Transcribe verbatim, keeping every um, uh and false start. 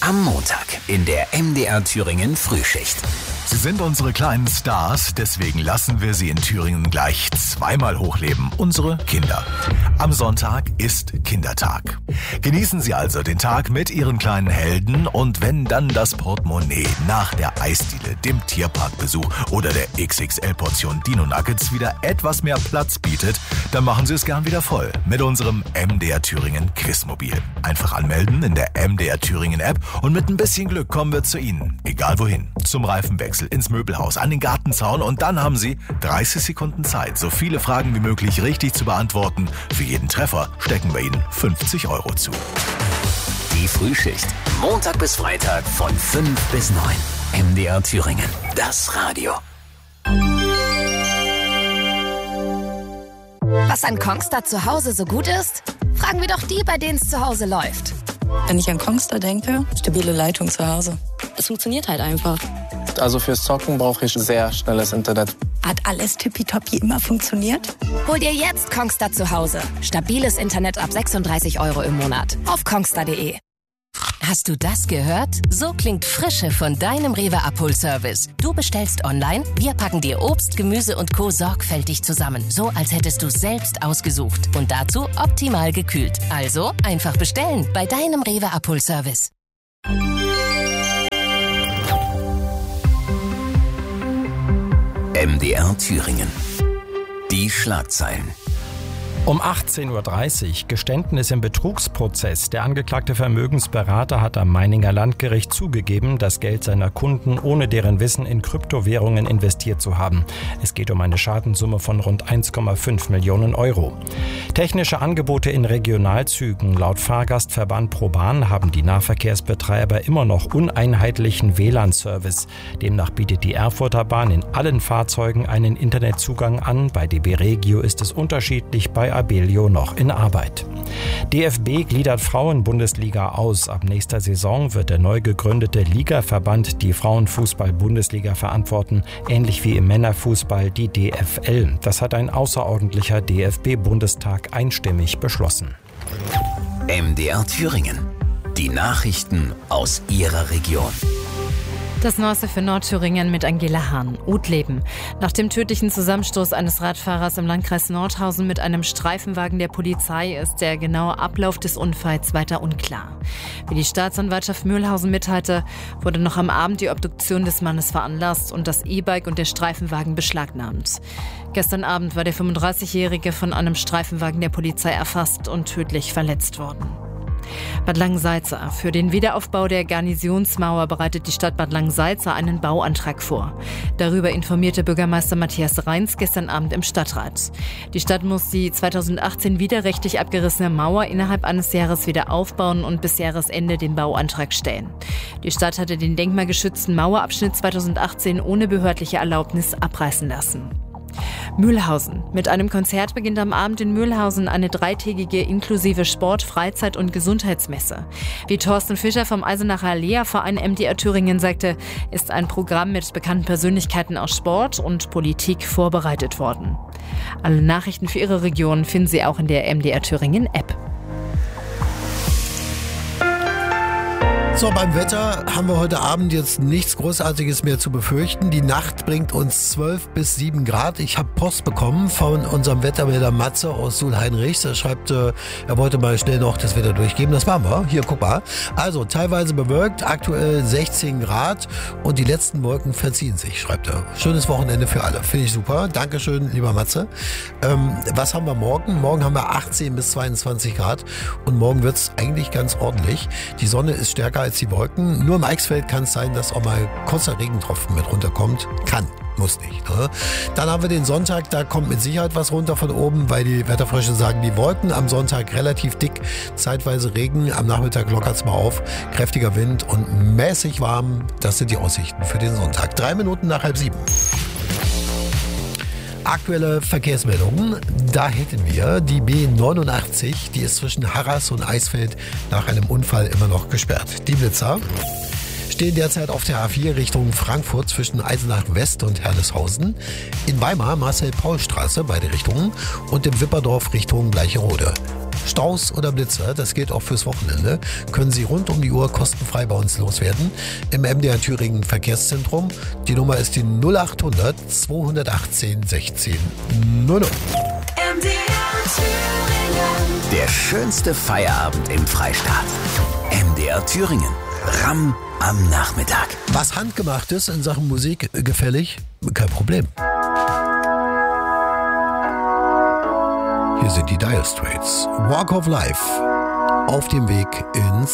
Am Montag in der M D R Thüringen Frühschicht. Sie sind unsere kleinen Stars, deswegen lassen wir sie in Thüringen gleich zweimal hochleben. Unsere Kinder. Am Sonntag ist Kindertag. Genießen Sie also den Tag mit Ihren kleinen Helden und wenn dann das Portemonnaie nach der Eisdiele, dem Tierparkbesuch oder der X X L-Portion Dino Nuggets wieder etwas mehr Platz bietet, dann machen Sie es gern wieder voll mit unserem M D R Thüringen Quizmobil. Einfach anmelden in der M D R Thüringen App und mit ein bisschen Glück kommen wir zu Ihnen. Egal wohin. Zum Reifenwechsel, ins Möbelhaus, an den Gartenzaun und dann haben Sie dreißig Sekunden Zeit, so viele Fragen wie möglich richtig zu beantworten. Für jeden Treffer stecken wir Ihnen fünfzig Euro zu. Die Frühschicht. Montag bis Freitag von fünf bis neun. M D R Thüringen. Das Radio. Was an Kongstar zu Hause so gut ist? Fragen wir doch die, bei denen es zu Hause läuft. Wenn ich an Kongstar denke, stabile Leitung zu Hause. Es funktioniert halt einfach. Also fürs Zocken brauche ich sehr schnelles Internet. Hat alles tippitoppi immer funktioniert? Hol dir jetzt Kongstar zu Hause. Stabiles Internet ab sechsunddreißig Euro im Monat. Auf kongstar punkt de. Hast du das gehört? So klingt Frische von deinem Rewe-Abholservice. Du bestellst online, wir packen dir Obst, Gemüse und Co. sorgfältig zusammen. So, als hättest du selbst ausgesucht. Und dazu optimal gekühlt. Also einfach bestellen bei deinem Rewe-Abholservice. M D R Thüringen. Die Schlagzeilen. Um achtzehn Uhr dreißig, Geständnis im Betrugsprozess. Der angeklagte Vermögensberater hat am Meininger Landgericht zugegeben, das Geld seiner Kunden ohne deren Wissen in Kryptowährungen investiert zu haben. Es geht um eine Schadenssumme von rund eins Komma fünf Millionen Euro. Technische Angebote in Regionalzügen. Laut Fahrgastverband ProBahn haben die Nahverkehrsbetreiber immer noch uneinheitlichen W L A N-Service. Demnach bietet die Erfurter Bahn in allen Fahrzeugen einen Internetzugang an. Bei D B Regio ist es unterschiedlich, bei Abellio noch in Arbeit. D F B gliedert Frauenbundesliga aus. Ab nächster Saison wird der neu gegründete Ligaverband die Frauenfußball-Bundesliga verantworten, ähnlich wie im Männerfußball die D F L. Das hat ein außerordentlicher D F B-Bundestag einstimmig beschlossen. M D R Thüringen. Die Nachrichten aus Ihrer Region. Das Neueste für Nordthüringen mit Angela Hahn. Utleben. Nach dem tödlichen Zusammenstoß eines Radfahrers im Landkreis Nordhausen mit einem Streifenwagen der Polizei ist der genaue Ablauf des Unfalls weiter unklar. Wie die Staatsanwaltschaft Mühlhausen mitteilte, wurde noch am Abend die Obduktion des Mannes veranlasst und das E-Bike und der Streifenwagen beschlagnahmt. Gestern Abend war der fünfunddreißigjährige von einem Streifenwagen der Polizei erfasst und tödlich verletzt worden. Bad Langensalza. Für den Wiederaufbau der Garnisonsmauer bereitet die Stadt Bad Langensalza einen Bauantrag vor. Darüber informierte Bürgermeister Matthias Reins gestern Abend im Stadtrat. Die Stadt muss die zweitausendachtzehn widerrechtlich abgerissene Mauer innerhalb eines Jahres wieder aufbauen und bis Jahresende den Bauantrag stellen. Die Stadt hatte den denkmalgeschützten Mauerabschnitt zweitausendachtzehn ohne behördliche Erlaubnis abreißen lassen. Mühlhausen. Mit einem Konzert beginnt am Abend in Mühlhausen eine dreitägige inklusive Sport-, Freizeit- und Gesundheitsmesse. Wie Thorsten Fischer vom Eisenacher Lea-Verein M D R Thüringen sagte, ist ein Programm mit bekannten Persönlichkeiten aus Sport und Politik vorbereitet worden. Alle Nachrichten für Ihre Region finden Sie auch in der M D R Thüringen App. So, beim Wetter haben wir heute Abend jetzt nichts Großartiges mehr zu befürchten. Die Nacht bringt uns zwölf bis sieben Grad. Ich habe Post bekommen von unserem Wettermelder Matze aus Sulheinrichs. Er schreibt, äh, er wollte mal schnell noch das Wetter durchgeben. Das machen wir. Hier, guck mal. Also, teilweise bewölkt, aktuell sechzehn Grad und die letzten Wolken verziehen sich, schreibt er. Schönes Wochenende für alle. Finde ich super. Dankeschön, lieber Matze. Ähm, was haben wir morgen? Morgen haben wir achtzehn bis zweiundzwanzig Grad und morgen wird es eigentlich ganz ordentlich. Die Sonne ist stärker als die Wolken. Nur im Eichsfeld kann es sein, dass auch mal kurzer Regentropfen mit runterkommt. Kann. Muss nicht. Ne? Dann haben wir den Sonntag, da kommt mit Sicherheit was runter von oben, weil die Wetterfrösche sagen, die Wolken am Sonntag relativ dick, zeitweise Regen, am Nachmittag lockert es mal auf, kräftiger Wind und mäßig warm. Das sind die Aussichten für den Sonntag. Drei Minuten nach halb sieben. Aktuelle Verkehrsmeldungen, da hätten wir die B neunundachtzig, die ist zwischen Harras und Eisfeld nach einem Unfall immer noch gesperrt. Die Blitzer stehen derzeit auf der A vier Richtung Frankfurt zwischen Eisenach West und Herleshausen. In Weimar Marcel-Paul-Straße, beide Richtungen, und im Wipperdorf Richtung Gleicherode. Staus oder Blitzer, das gilt auch fürs Wochenende, können Sie rund um die Uhr kostenfrei bei uns loswerden im M D R Thüringen Verkehrszentrum. Die Nummer ist die null acht hundert zweihundertachtzehn sechzehn null null. M D R Thüringen. Der schönste Feierabend im Freistaat. M D R Thüringen. Ram am Nachmittag. Was handgemacht ist in Sachen Musik gefällig, kein Problem. Hier sind die Dire Straits. Walk of Life. Auf dem Weg ins